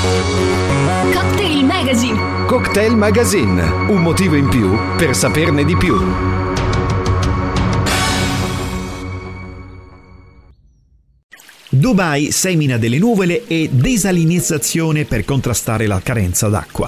Cocktail Magazine. Cocktail Magazine, un motivo in più per saperne di più. Dubai semina delle nuvole e desalinizzazione per contrastare la carenza d'acqua.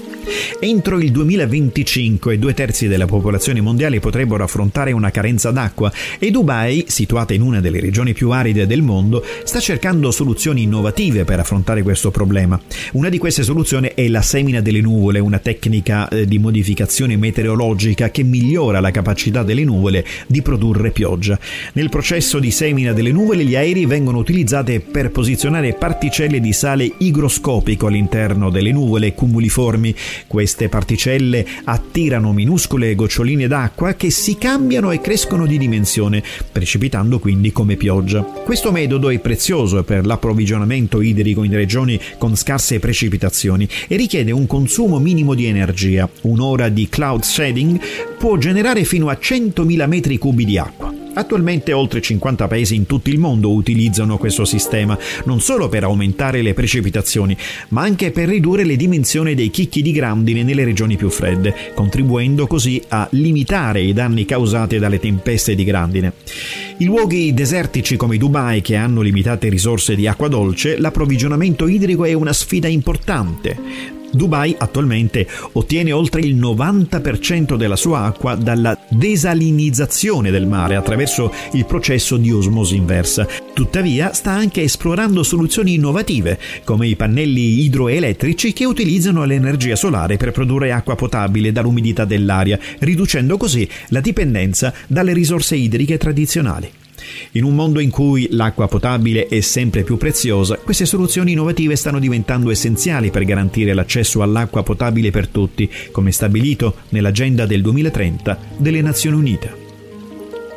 Entro il 2025 2/3 della popolazione mondiale potrebbero affrontare una carenza d'acqua e Dubai, situata in una delle regioni più aride del mondo, sta cercando soluzioni innovative per affrontare questo problema. Una di queste soluzioni è la semina delle nuvole, una tecnica di modificazione meteorologica che migliora la capacità delle nuvole di produrre pioggia. Nel processo di semina delle nuvole gli aerei vengono utilizzati per posizionare particelle di sale igroscopico all'interno delle nuvole cumuliformi. Queste particelle attirano minuscole goccioline d'acqua che si cambiano e crescono di dimensione, precipitando quindi come pioggia. Questo metodo è prezioso per l'approvvigionamento idrico in regioni con scarse precipitazioni e richiede un consumo minimo di energia. Un'ora di cloud shedding può generare fino a 100.000 metri cubi di acqua. Attualmente oltre 50 paesi in tutto il mondo utilizzano questo sistema, non solo per aumentare le precipitazioni, ma anche per ridurre le dimensioni dei chicchi di grandine nelle regioni più fredde, contribuendo così a limitare i danni causati dalle tempeste di grandine. In luoghi desertici come Dubai, che hanno limitate risorse di acqua dolce, l'approvvigionamento idrico è una sfida importante. Dubai attualmente ottiene oltre il 90% della sua acqua dalla desalinizzazione del mare attraverso il processo di osmosi inversa. Tuttavia sta anche esplorando soluzioni innovative come i pannelli idroelettrici che utilizzano l'energia solare per produrre acqua potabile dall'umidità dell'aria, riducendo così la dipendenza dalle risorse idriche tradizionali. In un mondo in cui l'acqua potabile è sempre più preziosa, queste soluzioni innovative stanno diventando essenziali per garantire l'accesso all'acqua potabile per tutti, come stabilito nell'Agenda del 2030 delle Nazioni Unite.